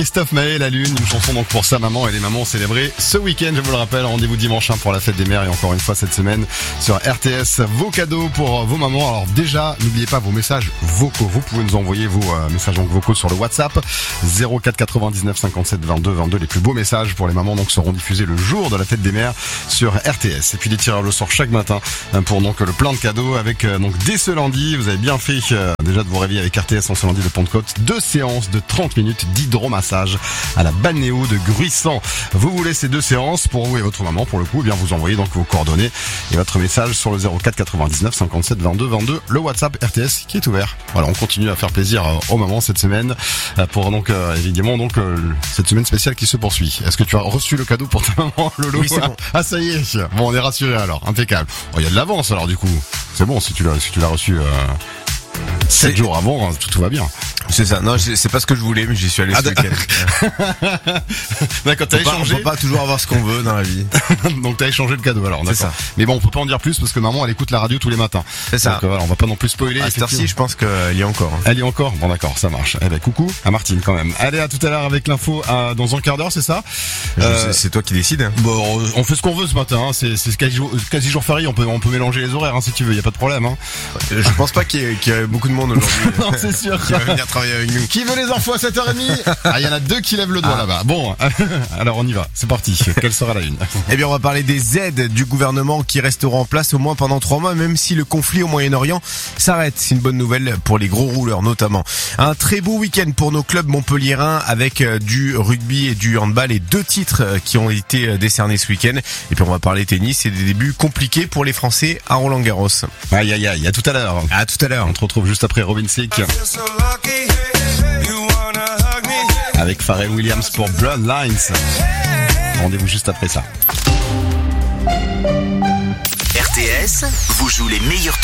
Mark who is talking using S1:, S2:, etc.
S1: Christophe Maé, La Lune, une chanson donc pour sa maman et les mamans célébrées ce week-end, je vous le rappelle, rendez-vous dimanche pour la fête des mères et encore une fois cette semaine sur RTS, vos cadeaux pour vos mamans. Alors déjà, n'oubliez pas vos messages vocaux, vous pouvez nous envoyer vos messages donc vocaux sur le WhatsApp 04 99 57 22 22, les plus beaux messages pour les mamans donc seront diffusés le jour de la fête des mères sur RTS. Et puis des tirages au sort chaque matin pour donc le plein de cadeaux avec donc dès ce lundi, vous avez bien fait déjà de vous réveiller avec RTS en ce lundi de Pentecôte, 2 séances de 30 minutes d'hydromassage à la balnéo de Gruissant. Vous voulez ces 2 séances pour vous et votre maman pour le coup, eh bien vous envoyez donc vos coordonnées et votre message sur le 04 99 57 22 22, le WhatsApp RTS qui est ouvert. Voilà, on continue à faire plaisir aux mamans cette semaine pour donc évidemment donc cette semaine spéciale qui se poursuit. Est-ce que tu as reçu le cadeau pour ta maman, Lolo?
S2: Oui, c'est bon.
S1: Ah ça y est. Bon, on est rassuré alors, impeccable. Oh, il y a de l'avance alors du coup. C'est bon si tu l'as reçu 7 jours avant, tout va bien.
S2: C'est ça. Non, c'est pas ce que je voulais, mais j'y suis allé ce week-end.
S1: D'accord, t'as échangé.
S2: On peut pas toujours avoir ce qu'on veut dans la vie.
S1: Donc t'as échangé le cadeau alors, d'accord.
S2: C'est ça.
S1: Mais bon, on peut pas en dire plus parce que maman elle écoute la radio tous les matins.
S2: C'est ça.
S1: Donc voilà, on va pas non plus spoiler.
S2: À cette heure-ci, je pense qu'elle y est encore.
S1: Elle y est encore. Bon d'accord, ça marche. Eh ben coucou à Martine quand même. Allez, à tout à l'heure avec l'info dans un quart d'heure, c'est ça?
S2: C'est toi qui décides.
S1: Bon, on fait ce qu'on veut ce matin, hein. C'est quasi jour férié, on peut mélanger les horaires si tu veux, y a pas de problème hein.
S2: Je pense pas qu'il y ait beaucoup de monde aujourd'hui.
S1: Non, c'est sûr.
S2: Qui va venir travailler avec nous.
S1: Qui veut les infos à 7h30? Ah, il y en a 2 qui lèvent le doigt là-bas. Bon, alors on y va. C'est parti. Quelle sera la une?
S2: Eh bien, on va parler des aides du gouvernement qui resteront en place au moins pendant 3 mois, même si le conflit au Moyen-Orient s'arrête. C'est une bonne nouvelle pour les gros rouleurs notamment. Un très beau week-end pour nos clubs montpelliérains avec du rugby et du handball et 2 titres qui ont été décernés ce week-end. Et puis on va parler tennis et des débuts compliqués pour les Français à Roland-Garros.
S1: Aïe aïe aïe, à tout à l'heure.
S2: À tout à l'heure.
S1: On te retrouve juste après Robin Thicke avec Pharrell Williams pour Bloodlines. Rendez-vous juste après ça.
S3: RTS vous joue les meilleurs